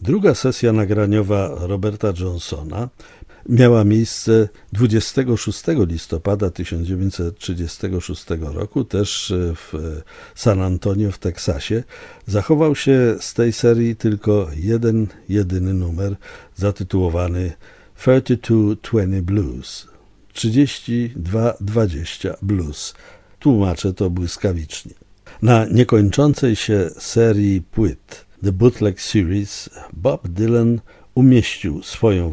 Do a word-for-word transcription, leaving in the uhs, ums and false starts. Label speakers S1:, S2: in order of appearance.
S1: Druga sesja nagraniowa Roberta Johnsona miała miejsce dwudziestego szóstego listopada tysiąc dziewięćset trzydziestego szóstego roku, też w San Antonio w Teksasie. Zachował się z tej serii tylko jeden, jedyny numer zatytułowany trzydzieści dwa dwadzieścia Blues. trzydzieści dwa dwadzieścia Blues. Tłumaczę to błyskawicznie. Na niekończącej się serii płyt The Bootleg Series Bob Dylan umieścił swoją